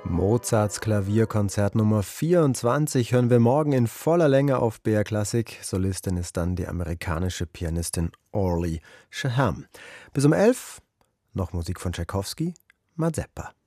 Mozarts Klavierkonzert Nummer 24 hören wir morgen in voller Länge auf BR Klassik. Solistin ist dann die amerikanische Pianistin Orly Chaham. Bis um 11 noch Musik von Tschaikowski, Mazeppa.